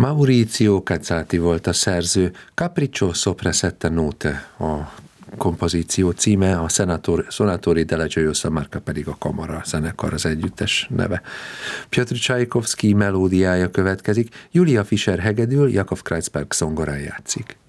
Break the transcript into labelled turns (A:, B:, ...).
A: Maurizio Cazzati volt a szerző, Capriccio sopra sette note a kompozíció címe, a Sonatori della Gioiosa Marca pedig a kamara zenekar, az együttes neve. Piotr Csajkovszky melódiája következik, Julia Fischer hegedül, Jakov Kreuzberg zongorán játszik.